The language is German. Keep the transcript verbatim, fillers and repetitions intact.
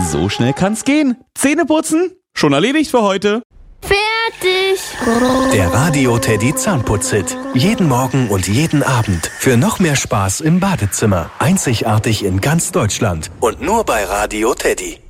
So schnell kann's gehen. Zähne putzen? Schon erledigt für heute. Fertig. Der Radio Teddy Zahnputz-Hit. Jeden Morgen und jeden Abend. Für noch mehr Spaß im Badezimmer. Einzigartig in ganz Deutschland. Und nur bei Radio Teddy.